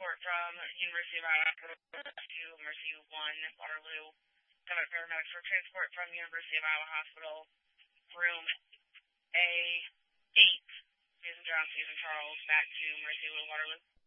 transport from University of Iowa to Mercy 1 Waterloo. Covenant paramedics for transport from University of Iowa Hospital, room A8, Susan John, Susan Charles, back to Mercy 1 Waterloo.